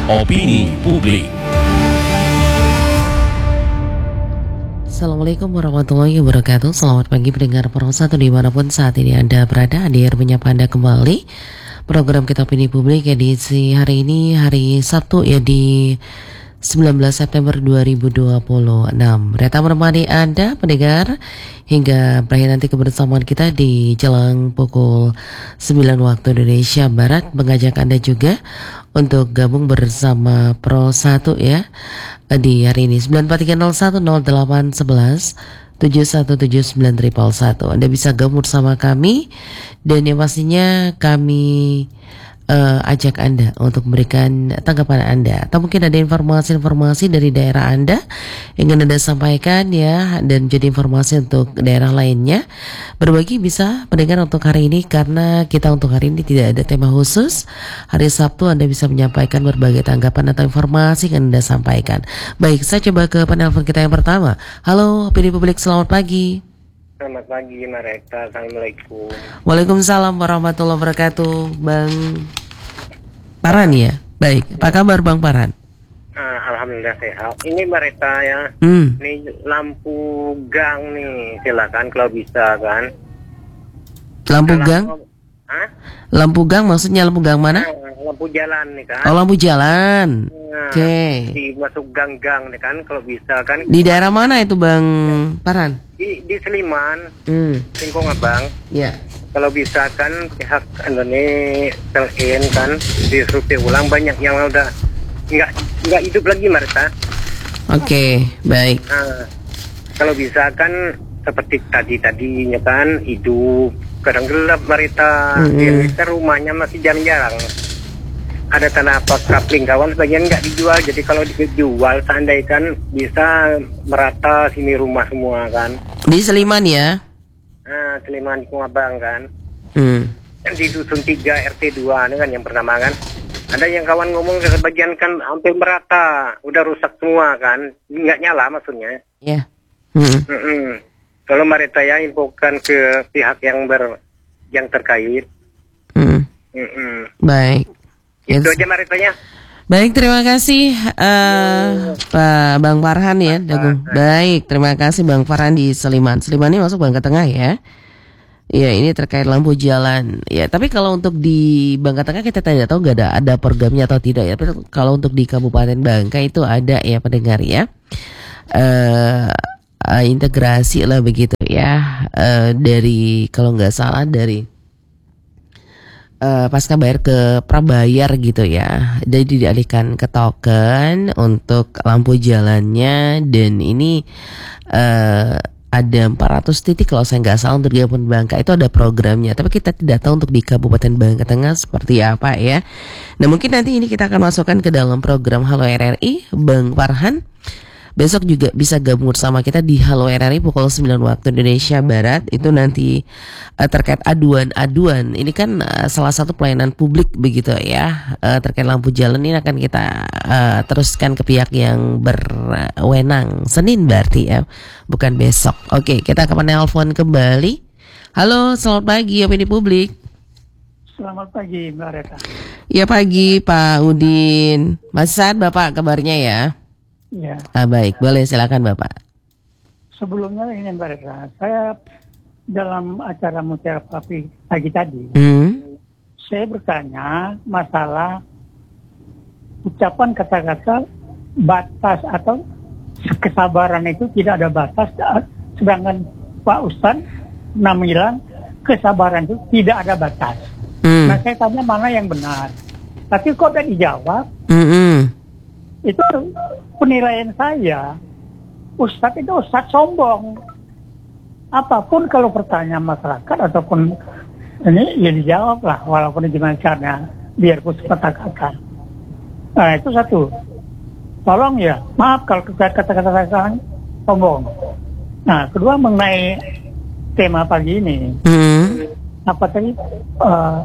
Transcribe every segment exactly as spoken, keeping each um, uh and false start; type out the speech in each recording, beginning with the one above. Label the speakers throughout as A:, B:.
A: Opini Publik.
B: Assalamualaikum warahmatullahi wabarakatuh. Selamat pagi pendengar Pro satu dimanapun saat ini Anda berada. Hadir menyapa Anda kembali program kita Opini Publik edisi hari ini, hari Sabtu ya, di sembilan belas September dua ribu dua puluh enam. Reta menemani Anda pendengar hingga berakhir nanti kebersamaan kita di jelang pukul sembilan waktu Indonesia Barat. Mengajak Anda juga untuk gabung bersama Pro satu ya di hari ini sembilan empat tiga nol satu nol delapan satu satu tujuh satu tujuh sembilan satu satu. Anda bisa gabung bersama kami dan yang pastinya kami Uh, ajak Anda untuk memberikan tanggapan Anda, atau mungkin ada informasi-informasi dari daerah Anda yang ingin Anda sampaikan ya, dan jadi informasi untuk daerah lainnya. Berbagi bisa pendengar untuk hari ini, karena kita untuk hari ini tidak ada tema khusus. Hari Sabtu Anda bisa menyampaikan berbagai tanggapan atau informasi yang Anda sampaikan. Baik, saya coba ke penelpon kita yang pertama. Halo Opini Publik, selamat pagi.
C: Selamat pagi mereka, Assalamualaikum.
B: Waalaikumsalam warahmatullahi wabarakatuh. Bang Paran ya? Baik, apa kabar Bang Paran?
C: Ah, Alhamdulillah sehat. Ini mereka ya,
B: hmm.
C: ini lampu gang nih, silakan kalau bisa kan.
B: Lampu gang?
C: Hah?
B: Lampu gang maksudnya lampu gang mana?
C: Nah, lampu jalan nih kan.
B: Oh, lampu jalan.
C: Nah,
B: Oke. Okay.
C: Di masuk gang-gang nih kan, kalau bisa kan.
B: Di daerah mana itu Bang Paran?
C: Di, di Seliman,
B: hmm.
C: Singkong Abang.
B: Ya.
C: Kalau bisa kan pihak Indonesia Telin kan disrupi ulang, banyak yang udah nggak nggak hidup lagi mereka.
B: Oke, okay, baik.
C: Nah, kalau bisa kan seperti tadi tadinya kan hidup, kadang gelap mereka. Mm-hmm. Dia rumahnya masih jarang-jarang ada tanah apa kapling kawan, sebagian nggak dijual. Jadi kalau dijual seandainya kan bisa merata sini rumah semua kan.
B: Di Seliman ya?
C: Nah, Seliman di Abang kan.
B: Hmm.
C: Di Dusun tiga R T dua ini kan yang pertama kan. Ada yang kawan ngomong sebagian kan hampir merata, udah rusak semua kan, nggak nyala maksudnya.
B: Iya. Yeah.
C: Hmm. Kalau mereka ya infokan ke pihak yang ber yang terkait.
B: Hmm.
C: Hmm.
B: Baik.
C: Itu
B: Yes.
C: aja merekanya.
B: Baik, terima kasih uh, Pak Bang Farhan ya, Dagung. Baik, terima kasih Bang Farhan di Seliman. Seliman ini masuk Bangka Tengah ya. Ya, ini terkait lampu jalan. Ya, tapi kalau untuk di Bangka Tengah kita tidak tahu nggak ada ada programnya atau tidak ya. Tapi kalau untuk di Kabupaten Bangka itu ada ya pendengar ya. Uh, uh, integrasi lah begitu ya. Uh, dari kalau nggak salah dari Uh, pasca bayar ke prabayar gitu ya, jadi dialihkan ke token untuk lampu jalannya, dan ini uh, ada empat ratus titik kalau saya nggak salah untuk di Kabupaten Bangka itu ada programnya, tapi kita tidak tahu untuk di Kabupaten Bangka Tengah seperti apa ya. Nah, mungkin nanti ini kita akan masukkan ke dalam program Halo R R I. Bang Farhan besok juga bisa gabung bersama kita di Halo R R I pukul sembilan waktu Indonesia Barat. Itu nanti uh, terkait aduan-aduan. Ini kan uh, salah satu pelayanan publik begitu ya, uh, terkait lampu jalan ini akan kita uh, teruskan ke pihak yang berwenang. Senin berarti ya, bukan besok. Oke, kita akan menelpon kembali. Halo, selamat pagi Opini Publik.
D: Selamat pagi Mbak Reta.
B: Iya pagi Pak Udin. Masih sehat Bapak kabarnya ya?
D: Ya.
B: Ah, baik, boleh silakan Bapak.
D: Sebelumnya ini Mbak Reza, saya dalam acara Mutiara Pagi pagi tadi,
B: hmm.
D: saya bertanya masalah ucapan kata-kata batas atau kesabaran itu tidak ada batas, sedangkan Pak Ustadz pernah bilang kesabaran itu tidak ada batas. Hmm. Nah, saya tanya mana yang benar, tapi kok tidak dijawab.
B: Hmm.
D: Itu penilaian saya, Ustadz itu Ustadz sombong. Apapun kalau pertanyaan masyarakat ataupun ini ya dijawab lah, walaupun gimana caranya, biarpun kata-kata. Nah itu satu. Tolong ya, maaf kalau kata-kata saya sombong. Nah kedua mengenai tema pagi ini, hmm. apa tadi? Uh,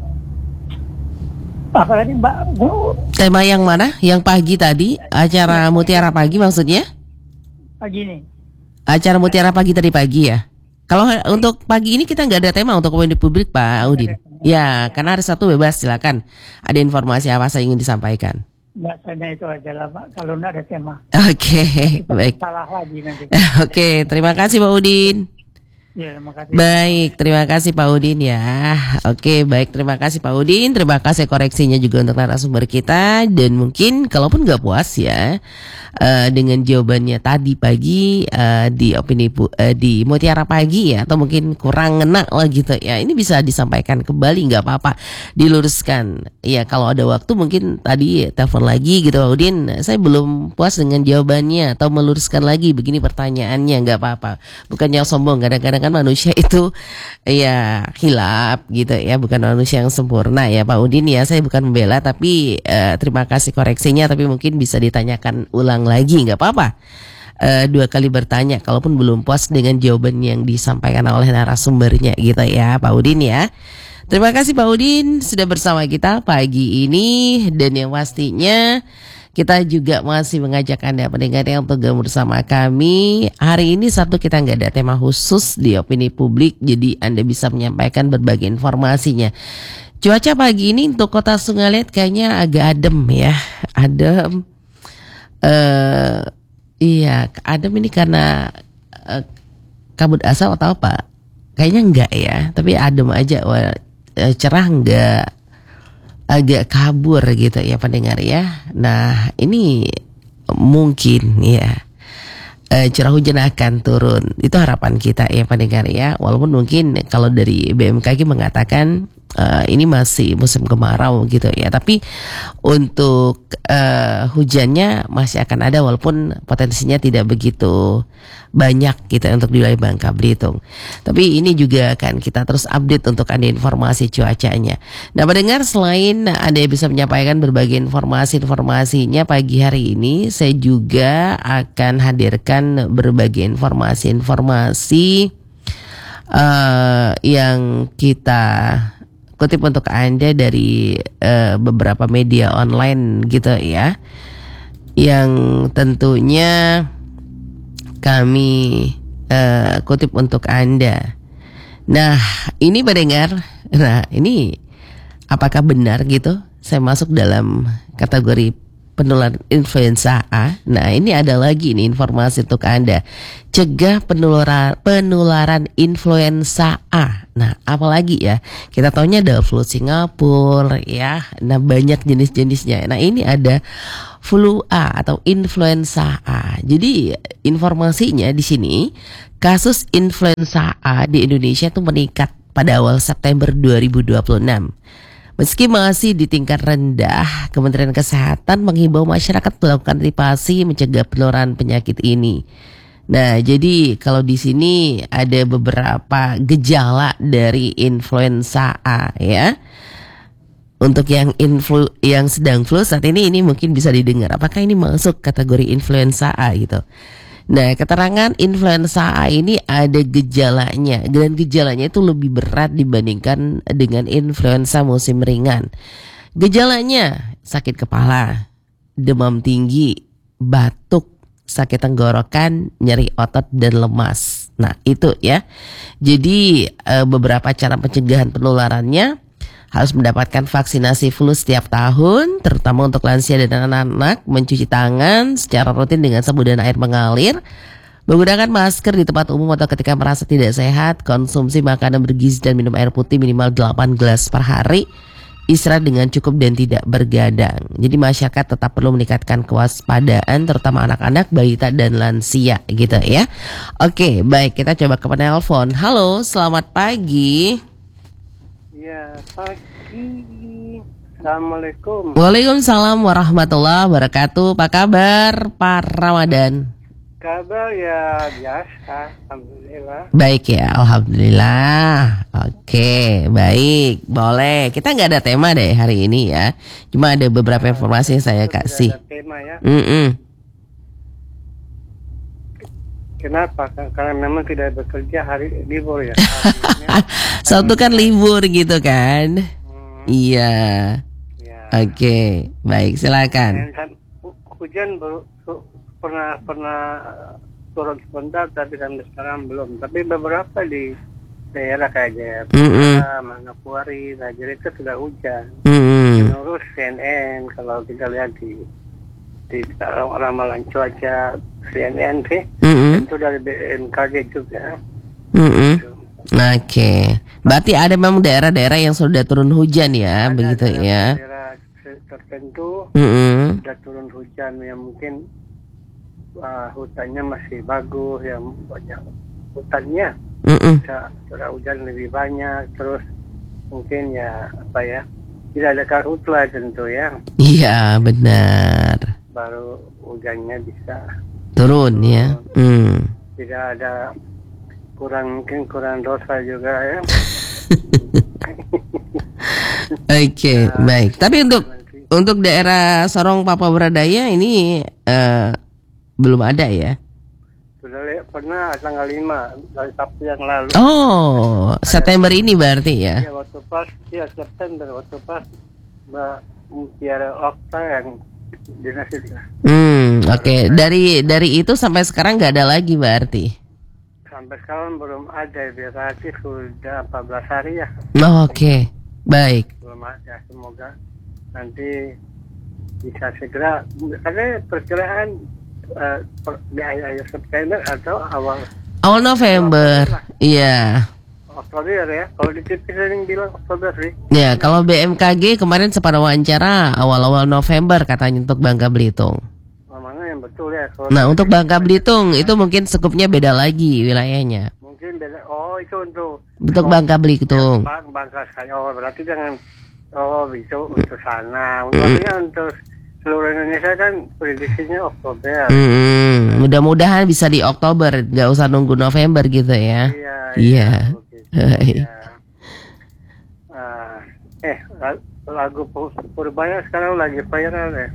D: Apa tadi Mbak? Bu?
B: Tema yang mana? Yang pagi tadi? Acara Mutiara Pagi maksudnya?
D: Pagi ini.
B: Acara Mutiara Pagi tadi pagi ya? Kalau untuk pagi ini kita nggak ada tema untuk opini publik Pak Udin. Ya, karena hari Sabtu bebas, silakan. Ada informasi apa saya ingin disampaikan?
D: Biasanya itu aja lah Pak, kalau nggak ada tema.
B: Oke,
D: Kita
B: baik.
D: salah lagi nanti.
B: Oke, terima kasih Pak Udin.
D: Ya, terima kasih.
B: Baik, terima kasih Pak Udin ya. Oke, baik, terima kasih Pak Udin. Terima kasih koreksinya juga untuk narasumber kita. Dan mungkin kalaupun nggak puas ya uh, dengan jawabannya tadi pagi uh, di opini pu- uh, di Mutiara Pagi ya, atau mungkin kurang ngena lah gitu ya. Ini bisa disampaikan kembali, nggak apa-apa, diluruskan. Ya kalau ada waktu mungkin tadi telepon lagi gitu Pak Udin. Saya belum puas dengan jawabannya atau meluruskan lagi begini pertanyaannya, nggak apa-apa. Bukannya sombong, kadang-kadang kan manusia itu ya hilap gitu ya, bukan manusia yang sempurna ya Pak Udin ya. Saya bukan membela, tapi uh, terima kasih koreksinya, tapi mungkin bisa ditanyakan ulang lagi, nggak apa-apa. Uh, dua kali bertanya kalaupun belum puas dengan jawaban yang disampaikan oleh narasumbernya gitu ya Pak Udin ya. Terima kasih Pak Udin sudah bersama kita pagi ini, dan yang pastinya kita juga masih mengajak Anda pendengarnya untuk gabung bersama kami. Hari ini Sabtu kita nggak ada tema khusus di opini publik, jadi Anda bisa menyampaikan berbagai informasinya. Cuaca pagi ini untuk kota Sungalet kayaknya agak adem ya, adem. Uh, iya, adem ini karena uh, kabut asap atau apa? Kayaknya enggak ya, tapi adem aja, wah, uh, cerah enggak. Agak kabur gitu ya pendengar ya. Nah ini mungkin ya e, curah hujan akan turun. Itu harapan kita ya pendengar ya. Walaupun mungkin kalau dari B M K G mengatakan e, ini masih musim kemarau gitu ya. Tapi untuk e, hujannya masih akan ada, walaupun potensinya tidak begitu banyak gitu untuk di wilayah Bangka Belitung. Tapi ini juga akan kita terus update untuk Anda informasi cuacanya. Nah pendengar, selain Anda bisa menyampaikan berbagai informasi-informasinya pagi hari ini, saya juga akan hadirkan berbagai informasi-informasi uh, yang kita kutip untuk Anda dari uh, beberapa media online gitu ya, yang tentunya kami uh, kutip untuk Anda. Nah ini pendengar, nah ini apakah benar gitu saya masuk dalam kategori penularan influenza A? Nah ini ada lagi nih informasi untuk Anda, cegah penularan penularan influenza A. Nah apalagi ya, kita taunya ada flu Singapura ya, nah banyak jenis-jenisnya. Nah ini ada flu A atau influenza A. Jadi informasinya di sini, kasus influenza A di Indonesia itu meningkat pada awal September dua ribu dua puluh enam. Meski masih di tingkat rendah, Kementerian Kesehatan menghimbau masyarakat melakukan antisipasi mencegah penularan penyakit ini. Nah, jadi kalau di sini ada beberapa gejala dari influenza A ya. Untuk yang influ, yang sedang flu saat ini ini mungkin bisa didengar. Apakah ini masuk kategori influenza A gitu? Nah, keterangan influenza A ini ada gejalanya, dan gejalanya itu lebih berat dibandingkan dengan influenza musim ringan. Gejalanya sakit kepala, demam tinggi, batuk, sakit tenggorokan, nyeri otot dan lemas. Nah, itu ya. Jadi beberapa cara pencegahan penularannya: harus mendapatkan vaksinasi flu setiap tahun, terutama untuk lansia dan anak-anak, mencuci tangan secara rutin dengan sabun dan air mengalir, menggunakan masker di tempat umum atau ketika merasa tidak sehat, konsumsi makanan bergizi dan minum air putih minimal delapan gelas per hari, istirahat dengan cukup dan tidak bergadang. Jadi masyarakat tetap perlu meningkatkan kewaspadaan, terutama anak-anak, balita dan lansia gitu ya. Oke, baik, kita coba ke penelpon. Halo, selamat pagi.
C: Ya, pagi. Assalamualaikum.
B: Waalaikumsalam warahmatullahi wabarakatuh. Apa kabar Pak Ramadan?
C: Kabar ya biasa, alhamdulillah.
B: Baik ya, alhamdulillah. Oke, baik, boleh. Kita nggak ada tema deh hari ini ya. Cuma ada beberapa informasi yang saya kasih.
C: Ada tema ya.
B: Mm-mm.
C: Kenapa? Karena memang tidak bekerja hari libur ya.
B: Sabtu kan libur gitu kan?
C: Hmm,
B: Iya.
C: ya.
B: Oke, baik, silakan.
C: Dan hujan baru su- pernah pernah turun sebentar, tapi sampai sekarang belum. Tapi beberapa di daerah kayak Jayapura,
B: Mm-mm.
C: Manokwari, Najir itu sudah hujan.
B: Mm-mm.
C: Menurut C N N, kalau kita lihat di di ramalan cuaca C N N sih,
B: Mm-mm.
C: itu dari B M K G juga.
B: Mm-mm.
C: Gitu.
B: Oke, berarti ada memang daerah-daerah yang sudah turun hujan ya,
C: Ada
B: begitu ya?
C: daerah tertentu
B: Mm-mm.
C: sudah turun hujan yang mungkin uh, hutannya masih bagus, yang banyak hutannya
B: Mm-mm.
C: bisa curah hujan lebih banyak, terus mungkin ya apa ya, tidak ada karhutla tentu ya,
B: Iya benar,
C: baru hujannya bisa
B: turun ya. Hmm.
C: tidak ada kurang, mungkin kurang dosa juga ya.
B: Oke, baik. Tapi untuk untuk daerah Sorong Papua Baradaya ini eh, belum ada ya?
C: Sudah lihat, pernah tanggal lima dari Sabtu yang lalu.
B: Oh, September ini berarti ya?
C: Ya waktu pas, ya September waktu pas Mbak Mutiara Okta yang dinas itu.
B: Hmm, oke. Dari dari itu sampai sekarang nggak ada lagi berarti?
C: Sampai sekarang belum ada, berarti sudah empat belas hari ya.
B: Oh, oke, baik.
C: Belum ada, semoga nanti bisa segera, karena perkiraan uh, per, di akhir September atau awal
B: Awal November, iya.
C: Oktober ya. Kalau di T V sering bilang Oktober sih.
B: Ya, kalau B M K G kemarin sempat wawancara awal-awal November katanya untuk Bangka Belitung.
C: Mana yang betul ya? Kalau
B: Nah, untuk Bangka Belitung itu mungkin skupnya beda lagi wilayahnya.
C: mungkin beda. Oh, itu untuk
B: Untuk Bangka Belitung.
C: Bang, Bangka saya. Oh, berarti jangan. Oh, itu untuk sana. Untuknya untuk seluruh Indonesia kan prediksinya Oktober.
B: Hmm, mudah-mudahan bisa di Oktober, nggak usah nunggu November gitu ya.
C: Iya.
B: Iya.
C: Iya. Ah, eh, lagu Purbaya sekarang lagi viral ya.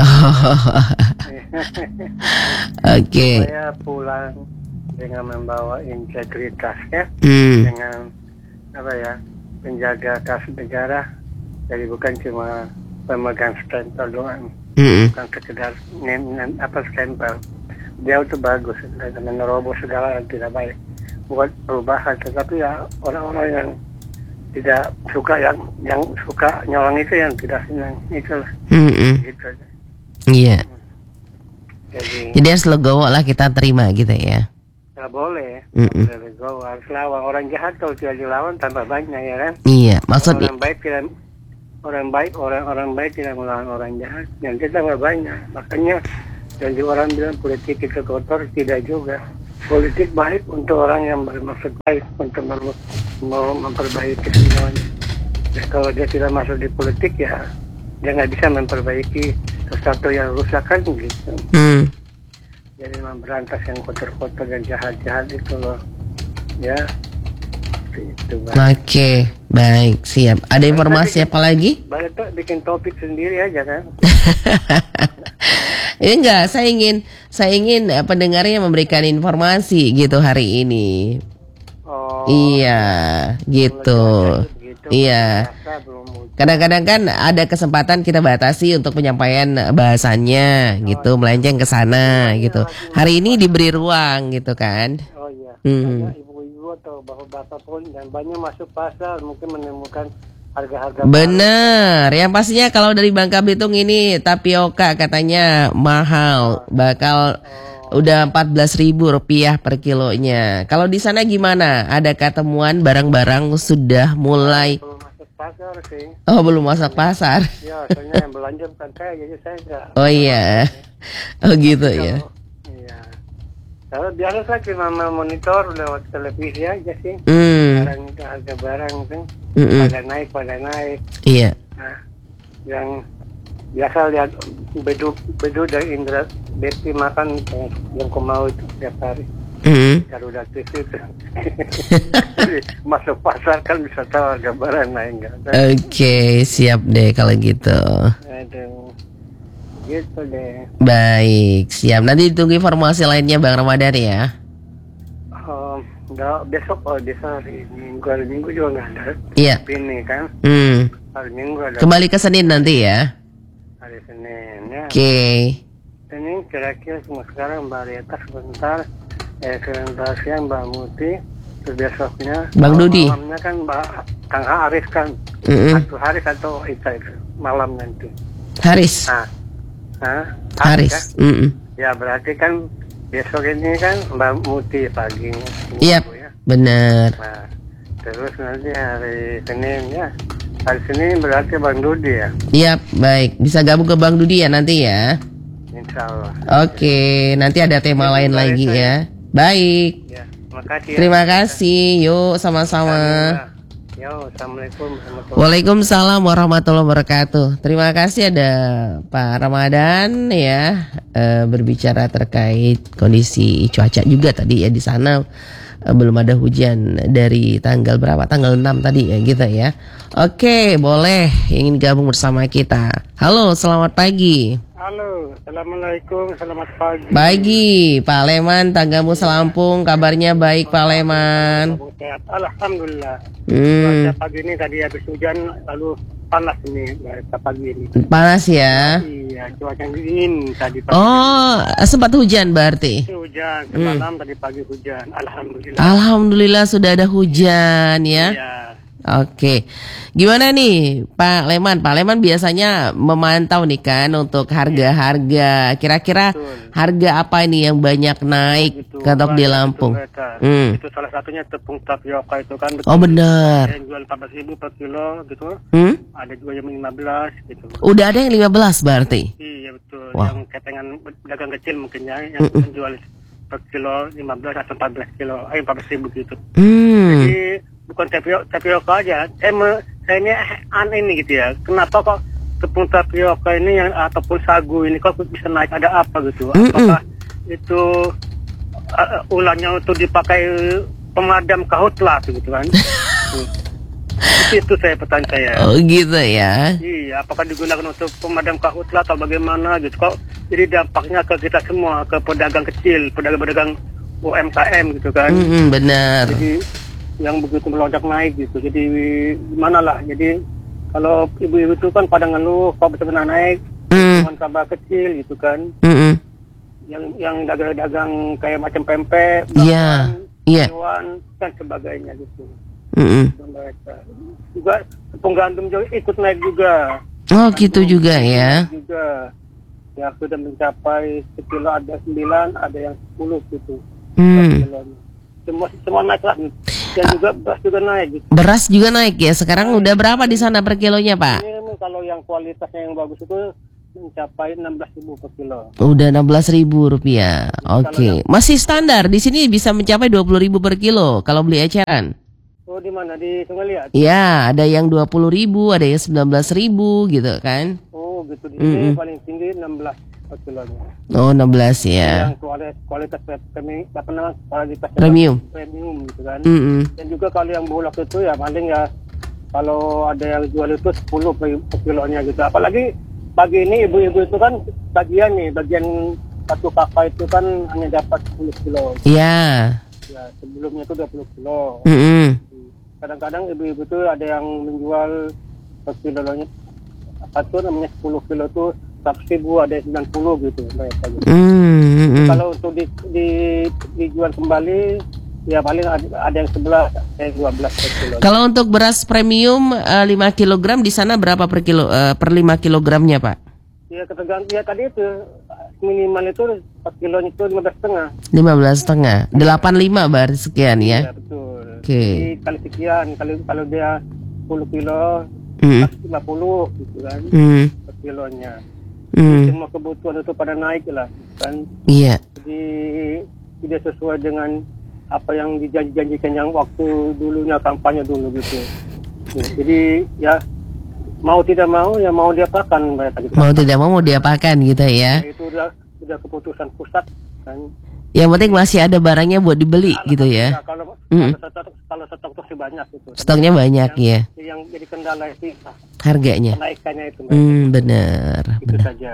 B: Oke.
C: Saya pulang dengan membawa integritas ya,
B: Hmm.
C: dengan apa ya, penjaga kas negara, jadi bukan cuma pemegang stempel doang,
B: Mm-mm.
C: bukan sekedar nem, nem, apa stempel. Dia itu bagus, dengan menerobos segala yang tidak baik, buat perubahan, tetapi ya orang-orang yang tidak suka, yang yang suka nyolong itu yang tidak senang, itulah.
B: Mm-mm.
C: Gitu.
B: Iya.
C: Jadi
B: Jadi harus legowo lah kita terima gitu ya.
C: nggak boleh,
B: Mm-mm.
C: nggak boleh go, harus lawan. Orang jahat kalau tidak dilawan tambah banyak ya kan.
B: Iya, maksudnya.
C: Orang baik tidak, orang baik orang-orang baik tidak melawan orang jahat, yang kita tambah banyak. Makanya jadi orang bilang politik itu kotor, tidak juga. Politik baik untuk orang yang bermaksud baik, untuk mem- mau memperbaiki semuanya. Jadi kalau dia tidak masuk di politik ya dia nggak bisa memperbaiki sesuatu yang rusak kan gitu.
B: Hmm.
C: Jadi memberantas yang kotor-kotor dan jahat-jahat itu loh, ya. Itu Bang.
B: Oke, baik, siap. Ada informasi apa lagi?
C: Balik tuh bikin topik sendiri aja kan.
B: Ya enggak, saya ingin saya ingin eh, pendengarnya memberikan informasi gitu hari ini.
C: Oh.
B: Iya, gitu.
C: Begitu,
B: Iya.
C: biasa belum muncul.
B: Kadang-kadang kan ada kesempatan kita batasi untuk penyampaian bahasannya gitu, melenceng ke sana gitu. Hari ini diberi ruang gitu kan.
C: Oh iya.
B: Hmm.
C: Banyak ibu-ibu atau bapak-bapak pun dan banyak masuk pasar mungkin menemukan harga-harga
B: Bener, yang pastinya kalau dari Bangka Belitung ini tapioka katanya mahal, bakal udah empat belas ribu rupiah per kilonya. Kalau di sana gimana? Adakah temuan barang-barang sudah mulai?
C: belum masuk pasar sih.
B: Oh, belum masuk pasar.
C: Ya, soalnya yang belanja bukan saya, jadi saya enggak.
B: Oh iya, oh gitu ya.
C: Iya. Kalau biasa saya cuma monitor lewat televisi aja sih.
B: Hmm,
C: Barang itu, harga barang itu
B: Mm-mm.
C: pada naik, pada naik.
B: iya.
C: Nah, yang biasa lihat bedu bedu dari Indra Bekti makan yang, yang ku mau itu tiap hari.
B: Hmm.
C: Kalau udah T V itu jadi masuk pasar kan bisa tahu harga barang naik nggak.
B: Oke, siap deh kalau gitu.
C: Aduh, gitu deh.
B: Baik, siap. Nanti ditunggu informasi lainnya Bang Ramadan ya.
C: Oh, nggak, besok oh besok hari Minggu, hari Minggu juga nggak ada.
B: Iya.
C: Ini kan
B: Hmm.
C: hari Minggu ada.
B: Kembali ke Senin nanti ya.
C: Hari Senin ya.
B: Oke.
C: Ini kira-kira cuma sekarang Mbak Rita sebentar, eh sebentar siang Mbak Muti, terus besoknya
B: Bang Dudi.
C: malamnya kan Mbak Kang Arif kan,
B: Mm-mm.
C: satu hari atau Ita itu. malamnya itu.
B: Haris.
C: Nah, nah
B: Haris.
C: kan?
B: Mm-mm.
C: Ya berarti kan besok ini kan Mbak Muti paginya.
B: Iya,
C: Ya.
B: benar.
C: Nah, terus nanti hari Senin ya. Hari Senin berarti Bang Dudi ya.
B: Iya, baik. Bisa gabung ke Bang Dudi ya nanti ya.
C: Insya Allah.
B: Oke, nanti ada tema
C: Ya,
B: lain
C: terima
B: lagi
C: kasih.
B: ya. Baik.
C: Ya, makasih. Ya.
B: Terima kasih. Yuk sama-sama.
C: Yo, assalamualaikum warahmatullahi
B: Waalaikumsalam warahmatullahi wabarakatuh. Terima kasih ada Pak Ramadan ya eh, berbicara terkait kondisi cuaca juga tadi ya di sana. Belum ada hujan dari tanggal berapa? Tanggal enam tadi ya gitu ya. Oke, boleh ingin gabung bersama kita. Halo, selamat pagi.
C: Halo, assalamualaikum, selamat pagi.
B: Pagi, Pak Leman, tanggamu Selampung, kabarnya baik Pak Leman.
C: Sehat, alhamdulillah.
B: Hmm,
C: Cuaca pagi ini tadi habis hujan, lalu panas ini cuaca pagi ini.
B: panas ya.
C: Iya, cuaca dingin tadi pagi.
B: Oh, sempat hujan berarti.
C: Hujan, semalam tadi pagi hujan, alhamdulillah.
B: Alhamdulillah sudah ada hujan ya.
C: Iya.
B: Oke, gimana nih Pak Leman? Pak Leman biasanya memantau nih kan untuk harga-harga. Kira-kira
C: Betul.
B: harga apa ini yang banyak naik
C: Gitu,
B: katok di
C: banyak
B: Lampung?
C: itu, mereka.
B: Hmm.
C: Itu salah satunya tepung tapioka itu kan.
B: Oh benar.
C: Yang jual empat belas ribu per kilo gitu.
B: Hmm?
C: Ada juga yang lima belas gitu.
B: Udah ada yang lima belas berarti?
C: Iya betul.
B: Wah.
C: Yang ketengan pedagang kecil mungkin ya, yang menjual per kilo lima belas atau empat belas kilo, eh empat belas ribu gitu.
B: Hmm.
C: Jadi bukan tapioka, tapioka aja. Saya, me, saya ini aneh ini gitu ya. Kenapa kok tepung tapioka ini yang ataupun sagu ini kok bisa naik? Ada apa gitu? Apakah itu uh, ulangnya untuk dipakai pemadam karhutlah gitu kan? Hmm. Itu saya pertanyaan saya.
B: Oh gitu ya.
C: Iya, apakah digunakan untuk pemadam karhutlah atau bagaimana gitu? Kok jadi dampaknya ke kita semua, ke pedagang kecil, pedagang-pedagang U M K M gitu kan?
B: Hmm, benar.
C: Jadi yang begitu melonjak naik gitu. Jadi gimana lah? Jadi kalau ibu-ibu itu kan pada ngeluh kok benar-benar naik,
B: Hmm.
C: cuma tambah kecil gitu kan?
B: Hmm.
C: Yang yang dagang-dagang kayak macam pempek,
B: Iya. Iya.
C: hewan dan sebagainya gitu.
B: Hmm.
C: Mereka juga tepung gandum juga ikut naik juga.
B: Oh gitu juga ya.
C: Juga ya sudah mencapai sekilo ada sembilan, ada yang sepuluh gitu.
B: Hmm.
C: Kilonya. Semua semua naik lah. Dan juga beras juga naik gitu.
B: Beras juga naik ya. Sekarang udah berapa di sana per kilonya Pak?
C: Ini kalau yang kualitasnya yang bagus itu mencapai enam belas ribu per kilo.
B: Udah enam belas ribu rupiah. Oke, masih standar. Di sini bisa mencapai dua puluh ribu per kilo kalau beli eceran.
C: Oh di mana? Di Sungai Liat?
B: Ya, ada yang dua puluh ribu, ada yang sembilan belas ribu gitu kan.
C: Oh gitu. Di sini
B: Mm-mm.
C: paling tinggi enam belas per kilonya.
B: Oh, enam belas ya.
C: Yang kualitas kualitas premium, apa namanya? Kualitas
B: Premium.
C: premium gitu kan.
B: Mm-mm.
C: Dan juga kalau yang bulog itu ya paling ya kalau ada yang jual itu sepuluh per, per kilonya gitu. Apalagi pagi ini ibu-ibu itu kan bagian nih, bagian satu kakak itu kan hanya dapat sepuluh kilo.
B: Iya.
C: Ya, sebelumnya itu dua puluh kilo.
B: Mm-mm.
C: Kadang-kadang ibu-ibu itu ada yang menjual per kilonya apa tuh namanya sepuluh kilo tuh seratus ribu, ada yang sembilan puluh gitu mereka gitu.
B: Mm-mm.
C: Kalau untuk di, di, dijual kembali ya paling ada, ada yang sebelas, ada yang dua belas per kilo.
B: Kalau untuk beras premium eh, lima kilogram di sana berapa per kilo eh, per lima kilogramnya, Pak?
C: Ya tergantung ya tadi itu minimal itu per kilonya itu lima belas setengah.
B: lima belas setengah. delapan puluh lima berarti sekian
C: Ya
B: ya.
C: betul.
B: Oke.
C: Jadi kali sekian, kalau kalau dia sepuluh kilo
B: Mm.
C: lima puluh gitu kan
B: Mm.
C: per kilonya.
B: Mm.
C: Semua kebutuhan itu pada naik lah kan.
B: Iya.
C: Jadi tidak sesuai dengan apa yang dijanji-janjikan yang waktu dulunya kampanye dulu gitu. Ya, jadi ya mau tidak mau ya mau diapakan mereka gitu.
B: Mau tidak mau mau diapakan gitu ya.
C: Ya, itu udah udah keputusan pusat kan.
B: Yang penting masih ada barangnya buat dibeli gitu ya.
C: Nah, kalau
B: Mm.
C: kalau stok kalau stok itu sih banyak gitu.
B: Stoknya banyak ya.
C: Yang jadi kendala itu
B: Harganya.
C: kenaikannya itu.
B: Hmm, benar,
C: Itu
B: benar.
C: saja.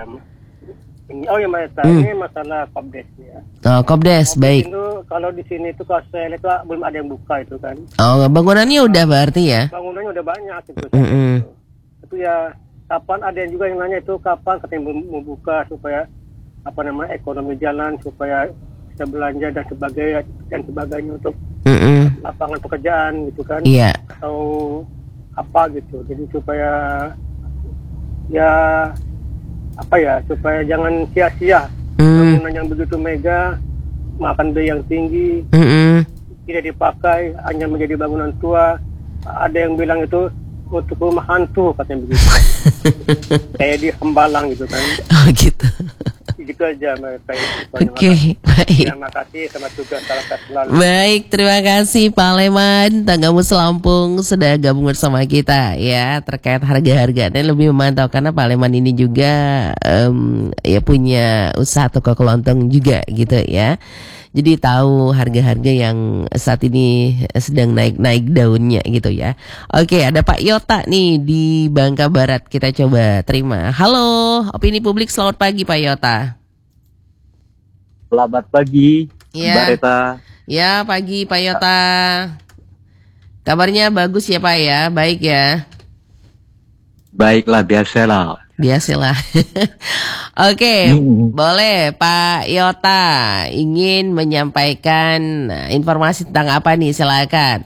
C: Ini, oh ya Mbak Esta,
B: Hmm.
C: ini masalah Kopdes ya.
B: Oh, Kopdes, baik.
C: Itu kalau di sini itu kalau saya lihat Pak, belum ada yang buka itu kan.
B: Oh, bangunannya udah berarti ya.
C: Bangunannya udah banyak gitu.
B: Mm-mm.
C: Itu ya kapan ada yang juga yang nanya itu kapan katanya mau mau buka supaya apa namanya ekonomi jalan supaya bisa belanja dan sebagainya dan sebagainya untuk
B: Mm-mm.
C: lapangan pekerjaan gitu kan.
B: Iya.
C: Atau apa gitu. Jadi supaya ya apa ya supaya jangan sia-sia
B: Hmm.
C: bangunan yang begitu mega, makan biaya yang tinggi,
B: Mm-mm.
C: tidak dipakai, hanya menjadi bangunan tua. Ada yang bilang itu untuk rumah hantu katanya begitu. Kayak di Hambalang gitu kan.
B: Oh gitu.
C: Gitu aja mereka itu.
B: Oke, baik.
C: Terima kasih, sama tugas salam sehat selalu.
B: Baik, terima kasih Pak Leman, Tanggamus Lampung sudah gabung bersama kita ya terkait harga-harga dan lebih memantau karena Pak Leman ini juga em, ya punya usaha toko kelontong juga gitu ya. Jadi tahu harga-harga yang saat ini sedang naik-naik daunnya gitu ya. Oke, ada Pak Yota nih di Bangka Barat, kita coba terima. Halo, Opini Publik, selamat pagi Pak Yota.
A: Selamat pagi,
B: Ya.
A: Mbak Reta.
B: Ya, pagi Pak Yota. Kabarnya bagus ya Pak ya, baik ya.
A: Baiklah, biasalah.
B: Biasalah. Oke,
A: Mm-mm.
B: boleh Pak Yota ingin menyampaikan informasi tentang apa nih, silakan.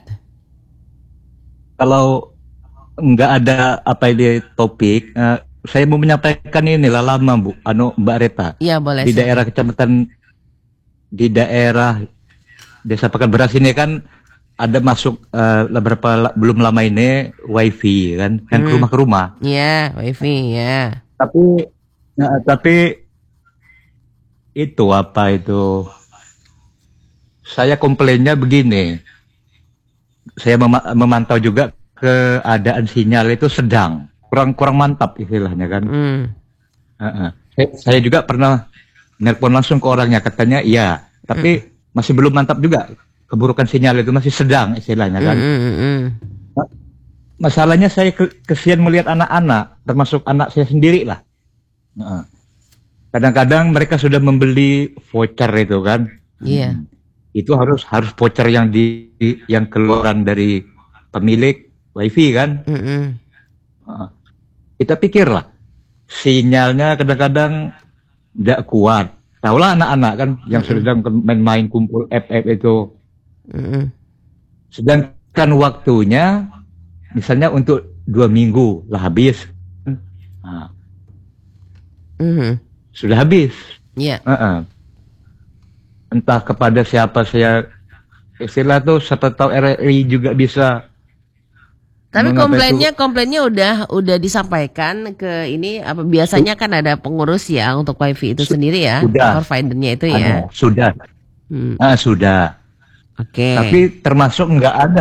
A: Kalau nggak ada apa di topik, eh, saya mau menyampaikan inilah lama Bu, anu Mbak Reta.
B: Iya, boleh.
A: Di
B: silakan.
A: daerah kecamatan, di daerah Desa Pekanbaras ini kan ada masuk eh, beberapa la- belum lama ini wifi kan, kan ke
B: Hmm.
A: rumah ke rumah.
B: Ya, wifi ya.
A: Tapi, nah, tapi itu apa itu? Saya komplainnya begini. Saya mema- memantau juga keadaan sinyal itu sedang kurang kurang mantap istilahnya kan.
B: Hmm.
A: Uh-uh. Saya, saya juga pernah nelpon langsung ke orangnya, katanya iya, tapi masih belum mantap juga. Keburukan sinyal itu masih sedang istilahnya kan.
B: Hmm, hmm, hmm.
A: Masalahnya saya ke- kesian melihat anak-anak, termasuk anak saya sendiri lah. Uh-uh. Kadang-kadang mereka sudah membeli voucher itu kan.
B: Iya.
A: Itu harus harus voucher yang di yang keluaran dari pemilik wifi kan.
B: Hmm, hmm.
A: Uh, kita pikirlah sinyalnya kadang-kadang tidak kuat. Tahulah anak-anak kan yang sedang main-main kumpul F F itu.
B: Hmm, hmm.
A: Sedangkan waktunya misalnya untuk dua minggu lah habis. Nah,
B: Hmm.
A: sudah habis.
B: Iya.
A: Uh-uh. Entah kepada siapa saya istilah tuh, siapa tahu R R I juga bisa.
B: Tapi
A: Mengapa
B: komplainnya
A: itu?
B: komplainnya udah udah disampaikan ke ini apa biasanya kan ada pengurus ya untuk wifi itu
A: Su-
B: sendiri ya,
A: sudah.
B: providernya itu ya.
A: Anu, sudah.
B: Hmm.
A: Ah, sudah.
B: Oke.
A: Tapi termasuk nggak ada